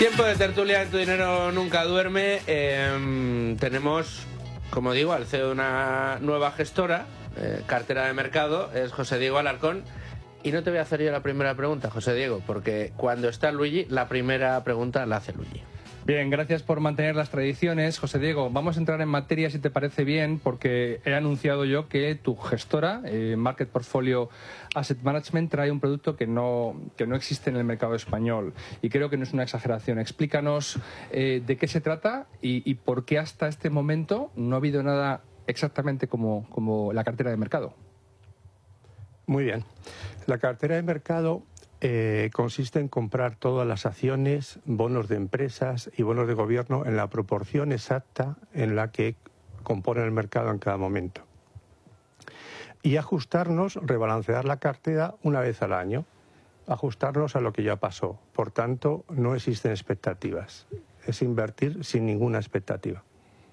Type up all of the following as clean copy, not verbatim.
Tiempo de tertulia en Tu Dinero Nunca Duerme. Tenemos, como digo, al CEO de una nueva gestora, cartera de mercado, es José Diego Alarcón. Y no te voy a hacer yo la primera pregunta, José Diego, porque cuando está Luigi, la primera pregunta la hace Luigi. Bien, gracias por mantener las tradiciones. José Diego, vamos a entrar en materia si te parece bien, porque he anunciado yo que tu gestora, Market Portfolio Asset Management, trae un producto que no existe en el mercado español. Y creo que no es una exageración. Explícanos de qué se trata y por qué hasta este momento no ha habido nada exactamente como la cartera de mercado. Muy bien. La cartera de mercado consiste en comprar todas las acciones, bonos de empresas y bonos de gobierno en la proporción exacta en la que compone el mercado en cada momento. Y ajustarnos, rebalancear la cartera una vez al año, ajustarnos a lo que ya pasó. Por tanto, no existen expectativas. Es invertir sin ninguna expectativa.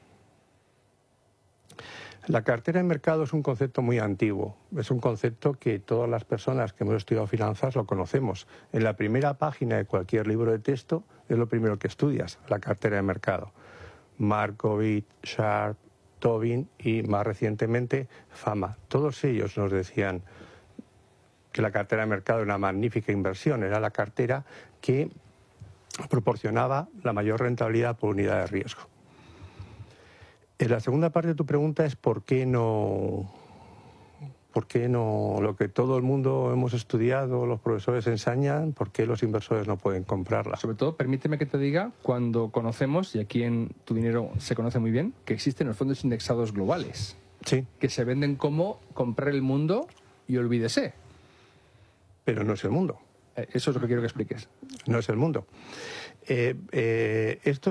La cartera de mercado es un concepto muy antiguo, es un concepto que todas las personas que hemos estudiado finanzas lo conocemos. En la primera página de cualquier libro de texto es lo primero que estudias, la cartera de mercado. Markowitz, Sharpe, Tobin y más recientemente Fama. Todos ellos nos decían que la cartera de mercado era una magnífica inversión, era la cartera que proporcionaba la mayor rentabilidad por unidad de riesgo. La segunda parte de tu pregunta es ¿por qué no lo que todo el mundo hemos estudiado, los profesores enseñan, por qué los inversores no pueden comprarla? Sobre todo, permíteme que te diga, cuando conocemos, y aquí en Tu Dinero se conoce muy bien, que existen los fondos indexados globales. Sí. Que se venden como comprar el mundo y olvídese. Pero no es el mundo. Eso es lo que quiero que expliques. No es el mundo. Esto